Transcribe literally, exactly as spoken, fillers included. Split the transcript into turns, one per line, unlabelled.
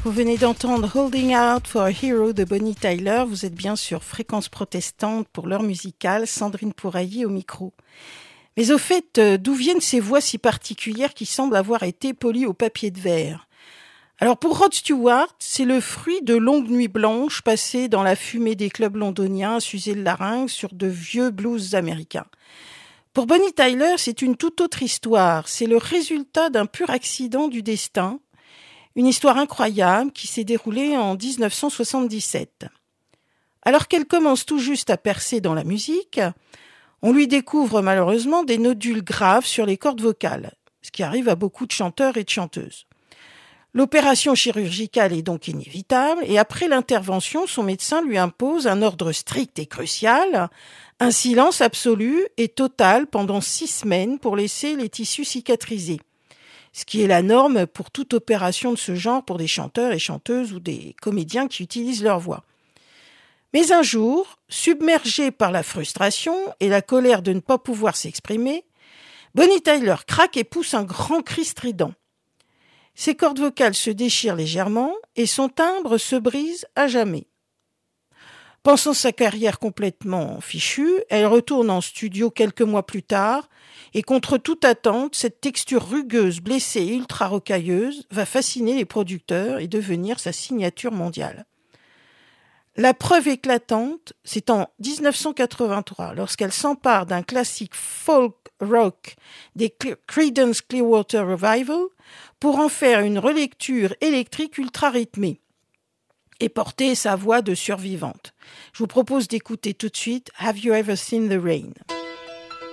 Vous venez d'entendre Holding Out for a Hero de Bonnie Tyler. Vous êtes bien sur Fréquence Protestante pour l'heure musicale. Sandrine Pourailly au micro. Mais au fait, d'où viennent ces voix si particulières qui semblent avoir été polies au papier de verre? Alors pour Rod Stewart, c'est le fruit de longues nuits blanches passées dans la fumée des clubs londoniens à s'user le larynx sur de vieux blues américains. Pour Bonnie Tyler, c'est une toute autre histoire. C'est le résultat d'un pur accident du destin. Une histoire incroyable qui s'est déroulée en dix-neuf cent soixante-dix-sept. Alors qu'elle commence tout juste à percer dans la musique, on lui découvre malheureusement des nodules graves sur les cordes vocales, ce qui arrive à beaucoup de chanteurs et de chanteuses. L'opération chirurgicale est donc inévitable et après l'intervention, son médecin lui impose un ordre strict et crucial, un silence absolu et total pendant six semaines pour laisser les tissus cicatriser. Ce qui est la norme pour toute opération de ce genre pour des chanteurs et chanteuses ou des comédiens qui utilisent leur voix. Mais un jour, submergée par la frustration et la colère de ne pas pouvoir s'exprimer, Bonnie Tyler craque et pousse un grand cri strident. Ses cordes vocales se déchirent légèrement et son timbre se brise à jamais. Pensant sa carrière complètement fichue, elle retourne en studio quelques mois plus tard et contre toute attente, cette texture rugueuse, blessée et ultra rocailleuse va fasciner les producteurs et devenir sa signature mondiale. La preuve éclatante, c'est en dix-neuf cent quatre-vingt-trois, lorsqu'elle s'empare d'un classique folk rock des Creedence Clearwater Revival pour en faire une relecture électrique ultra rythmée et porter sa voix de survivante. Je vous propose d'écouter tout de suite Have You Ever Seen the Rain?